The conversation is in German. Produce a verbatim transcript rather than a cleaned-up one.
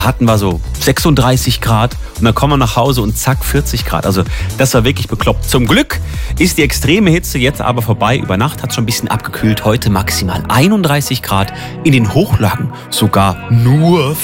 hatten wir so sechsunddreißig Grad und dann kommen wir nach Hause und zack, vierzig Grad. Also das war wirklich bekloppt. Zum Glück ist die extreme Hitze jetzt aber vorbei. Über Nacht hat es schon ein bisschen abgekühlt. Heute maximal einunddreißig Grad, in den Hochlagen sogar nur